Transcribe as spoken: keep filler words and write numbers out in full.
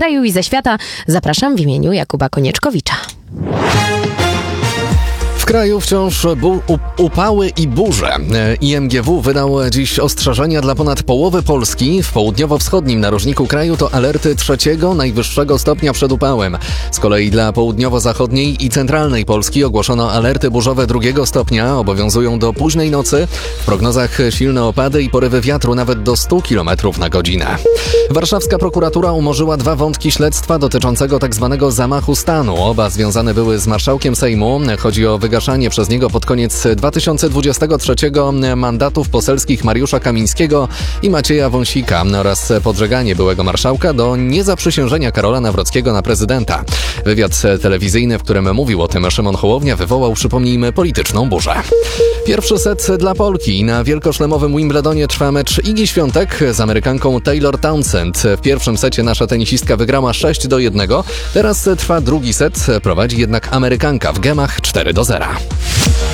kraju i ze świata. Zapraszam w imieniu Jakuba Konieczkowicza. W kraju wciąż bu- upały i burze. I M G W wydał dziś ostrzeżenia dla ponad połowy Polski. W południowo-wschodnim narożniku kraju to alerty trzeciego, najwyższego stopnia przed upałem. Z kolei dla południowo-zachodniej i centralnej Polski ogłoszono alerty burzowe drugiego stopnia. Obowiązują do późnej nocy. W prognozach silne opady i porywy wiatru nawet do stu kilometrów na godzinę. Warszawska prokuratura umorzyła dwa wątki śledztwa dotyczącego tzw. zamachu stanu. Oba związane były z marszałkiem Sejmu. Chodzi o wygaszanie przez niego pod koniec dwa tysiące dwudziestego trzeciego mandatów poselskich Mariusza Kamińskiego i Macieja Wąsika oraz podżeganie byłego marszałka do niezaprzysiężenia Karola Nawrockiego na prezydenta. Wywiad telewizyjny, w którym mówił o tym Szymon Hołownia, wywołał, przypomnijmy, polityczną burzę. Pierwszy set dla Polki. Na wielkoszlemowym Wimbledonie trwa mecz Igi Świątek z Amerykanką Taylor Townsend. W pierwszym secie nasza tenisistka wygrała sześć do jednego. Teraz trwa drugi set, prowadzi jednak Amerykanka w gemach cztery do zera.